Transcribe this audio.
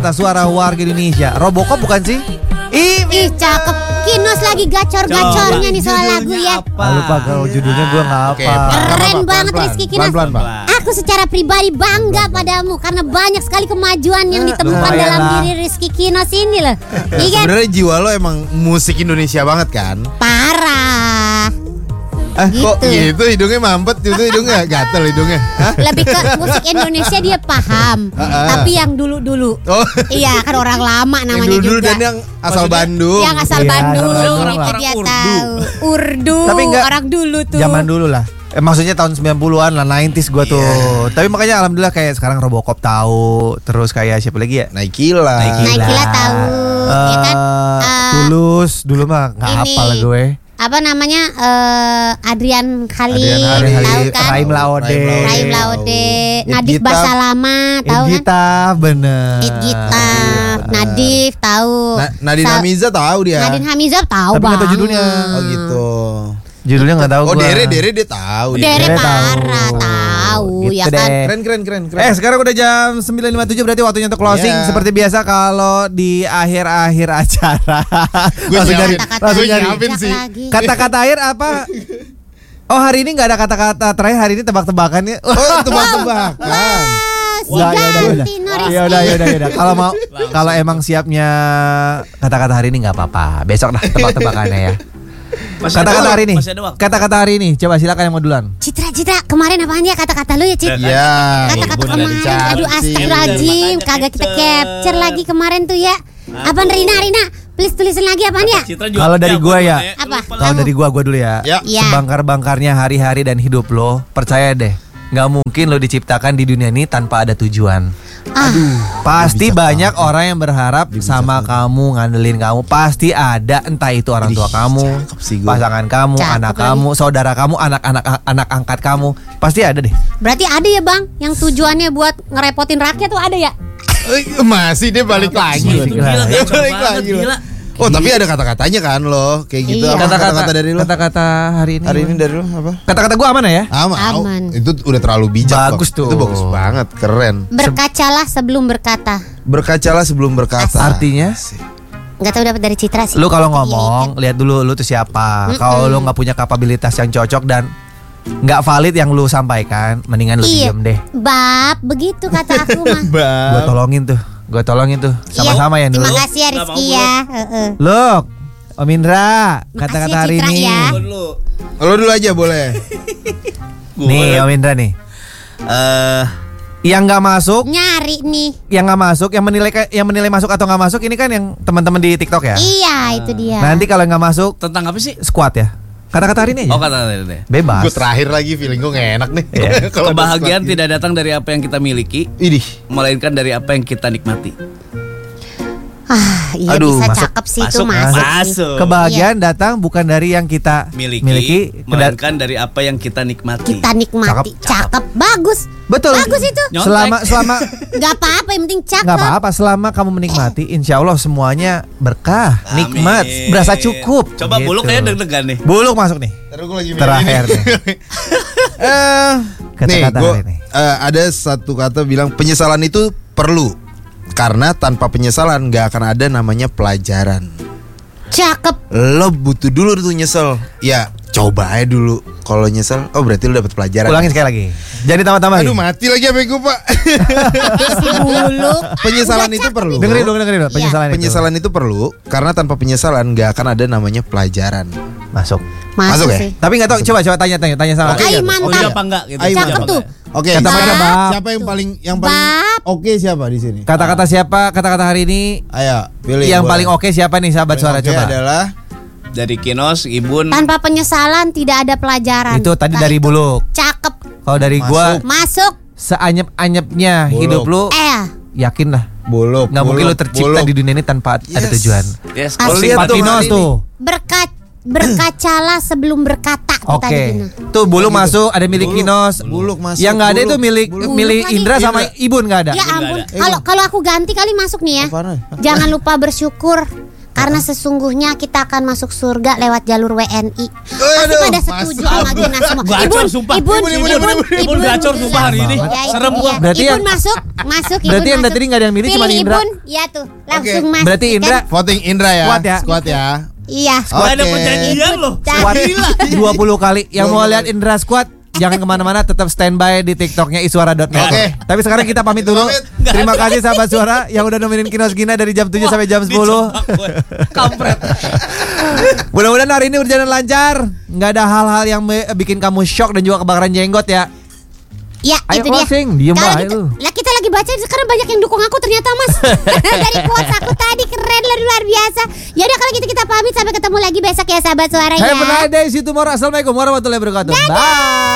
suara warga Indonesia. Robocop bukan sih? Ih cakep. Kinos lagi gacor-gacornya nih soal lagu ya. Lupa kalau judulnya gue nggak apa. Keren banget Rizky Kinos. Pelan-pelan, Pak. Aku secara pribadi bangga padamu karena banyak sekali kemajuan yang ditemukan dalam diri Rizky Kinos ini loh. Iya kan? Sebenarnya jiwa lo emang musik Indonesia banget kan? Parah. Kok gitu hidungnya mampet, itu hidungnya gatel hidungnya. Hah? Lebih ke musik Indonesia dia paham. Tapi yang dulu-dulu. Oh. Iya kan orang lama namanya Dulu juga. dan yang asal Bandung. Yang asal Iya, Bandung orang itu dia Urdu. tahu. Urdu Tapi enggak, orang dulu tuh. Zaman dulu lah. Maksudnya tahun 90-an lah, 90s gue tuh. Tapi makanya alhamdulillah kayak sekarang Robocop tahu. Terus kayak siapa lagi ya? Naikila. Naikila tahu, ya kan? Tulus dulu mah nggak Ini. hafal gue. Apa namanya? Adrian Khalil, Adrian tahu Khalil, kan? Raim Laode. Raim Laude, Nadif Gita. Basalama, tahu kan? Gita, bener. Gita, Nadif tahu. Nadine Hamiza tahu dia. Nadine Hamiza tahu Tapi nggak tahu banget. judulnya. Oh gitu. Judulnya nggak tahu Oh gua. Dere dia tahu. Dere Dere parah tahu Gitu ya kan. deh. Keren. Sekarang udah jam 9.57 berarti waktunya untuk closing. Yeah. Seperti biasa kalau di akhir-akhir acara Gue langsung nyari, Kata-kata langsung yang nyari. nyiapin sih. lagi. Kata-kata akhir apa? Oh hari ini nggak ada kata-kata terakhir, hari ini tebak-tebakannya. Oh tebak-tebakan. Si Nggak, ganti Noris. Yaudah. Kalau emang siapnya kata-kata hari ini nggak apa-apa. Besok dah tebak-tebakannya ya. Kata-kata hari ini. Masih ada waktu. Kata-kata hari ini. Coba silakan yang mau duluan. Citra, kemarin apaan dia kata-kata lu ya, Cit? Iya. Kata-kata Ibu kemarin, Nadi aduh cantik. astagfirullahaladzim, kagak kita capture lagi kemarin tuh ya. Apaan Rina, please tulisin lagi apaan ya? Citra juga Kalau dari jago, gua ya. Nek. Apa? Kalau dari gua dulu ya. Ya. Iya. Sebangkar-bangkarnya hari-hari dan hidup lo, percaya deh, nggak mungkin lo diciptakan di dunia ini tanpa ada tujuan. Pasti banyak orang yang berharap sama kamu, ngandelin kamu. Pasti ada, entah itu orang tua kamu, cakep sih gua. pasangan kamu, Cakep anak lagi. kamu, saudara kamu, anak angkat kamu. Pasti ada deh. Berarti ada ya bang, yang tujuannya buat ngerepotin rakyat tuh ada ya? Masih dia balik lagi. Balik Gila, lagi. gacor Balik banget, lagi. gila. Oh tapi ada kata-katanya kan lo kayak gitu. Iya. Apa kata-kata dari lo? Kata-kata hari ini. Hari ini dari lo apa? Kata-kata gua aman ya? Aman. Itu udah terlalu bijak. Bagus Bang. tuh. Itu bagus banget, keren. Berkacalah sebelum berkata. Berkacalah sebelum berkata. Artinya? Nggak tahu dapat dari Citra sih. Lu kalau ngomong, lihat dulu lu tuh siapa. Kalau lu nggak punya kapabilitas yang cocok dan nggak valid yang lu sampaikan, mendingan lu Iya. diem deh. Bab, begitu kata aku mah. Gue tolongin tuh. Sama-sama ya dulu. Terima kasih ya Rizky ya. Look, Om Indra, Makasih kata-kata ya, hari Citra, ini. ya. Dulu. Lo dulu aja boleh. Nih Om Indra nih. Yang nggak masuk, Nyari nih. yang menilai masuk atau nggak masuk ini kan yang teman-teman di TikTok ya. Iya, itu dia. Nanti kalau nggak masuk, Tentang apa sih? squad ya. Kata-kata hari ini aja. Oh kata deh. Bebas. Gue terakhir lagi feeling gue gak enak nih. Iya. Kalau ada Kebahagiaan squad tidak datang dari apa yang kita miliki, Idih. melainkan dari apa yang kita nikmati. Iya Aduh, bisa masuk. cakep sih itu Masuk, masuk. sih. masuk. Kebahagiaan datang bukan dari yang kita Miliki, keda- melainkan dari apa yang kita nikmati. Kita nikmati. Cakep. Bagus. Betul. Bagus itu. Nyontek. Selama Gak apa-apa yang penting cakep. nggak apa-apa, selama kamu menikmati, insya Allah semuanya berkah, Amin. nikmat, berasa cukup. Coba Gitu. buluk kayaknya deg-degan nih. Buluk masuk nih. Terus gue lagi Terakhir nih. nih, Kata-kata gue hari ini. ada satu kata bilang penyesalan itu perlu. Karena tanpa penyesalan gak akan ada namanya pelajaran. Cakep. Lo butuh dulu tuh nyesel. Ya coba aja dulu. Kalau nyesel, oh berarti lo dapet pelajaran. Ulangin sekali lagi. Jadi tambah-tambah. Aduh mati lagi apa gue pak. Si buluk. Penyesalan Udah itu cakep perlu. Dengerin dulu penyesalan itu. Penyesalan itu perlu. Karena tanpa penyesalan gak akan ada namanya pelajaran. Masuk. Masuk ya? sih. Tapi nggak tahu, coba tanya sama Oke. Ai Oke, mantap. Oh iya apa enggak gitu. Ayo, Cakep mantap. tuh. Oke, Kata mereka, Bab. siapa yang paling Bab. oke siapa di sini? Kata-kata siapa? Kata-kata hari ini Ayo, pilih. yang boleh. paling oke siapa nih sahabat Paling suara oke coba? adalah Dari Kinos, Ibun. Tanpa penyesalan tidak ada pelajaran. Itu tadi Nah, dari itu Buluk. Cakep. Kalau dari gua Masuk. seanyep-anyepnya Buluk. hidup lu, yakin lah. Buluk. Nggak mungkin lu tercipta di dunia ini tanpa ada tujuan. Yes, Asli. lihat Pak tuh Tinos hari ini. tuh. Berkacalah sebelum berkata. Oke. Tadi Dina. Tuh Buluk masuk, ada milik Buluk. Kinos. Buluk masuk. Yang nggak ada itu Buluk. milik Buluk. milik lagi. Indra sama Ibun nggak ada. Ya ampun. Nggak Kalau aku ganti kali masuk nih ya. Apaan? Jangan lupa bersyukur Karena sesungguhnya kita akan masuk surga lewat jalur WNI. Pasti Aduh, pada setuju masuk. sama Gina semua. Gacor, sumpah. Ibun gacor, sumpah hari ini. Serem gua. Berarti Ibun yang- masuk. Berarti yang tadi nggak ada yang milih, cuma Pilih Indra. Ibun, ya tuh langsung Oke. masuk. Berarti ya Indra kan? Voting Indra ya. Squad ya. Squad ya. Iya. Oke. Ada perjanjian loh. Squad 20 kali. Yang mau lihat Indra Squad, jangan kemana-mana, tetap standby di TikToknya iswara.net. Oke. Tapi sekarang kita pamit dulu. Pamit. Terima kasih sahabat suara yang udah nemenin Kinos Gina dari jam 7 sampai jam 10. Kampret. Mudah-mudahan hari ini berjalan lancar. Nggak ada hal-hal yang bikin kamu shock dan juga kebakaran jenggot ya. Ya, Ayo itu dia. closing, diem Kalau baik kita, lu. lah kita lagi baca sekarang banyak yang dukung aku ternyata Mas. Dari quotes aku tadi keren luar biasa. Ya udah kalau gitu kita pamit sampai ketemu lagi besok ya sahabat suara ya. Have a nice day, see you tomorrow. Assalamualaikum warahmatullahi wabarakatuh. Bye.